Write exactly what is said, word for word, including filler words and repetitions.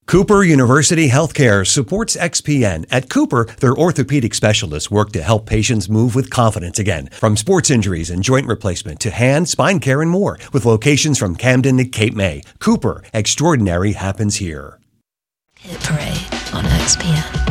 Cooper University Healthcare supports X P N. At Cooper, their orthopedic specialists work to help patients move with confidence again. From sports injuries and joint replacement to hand, spine care, and more. With locations from Camden to Cape May, Cooper, extraordinary happens here. Hit Parade on X P N.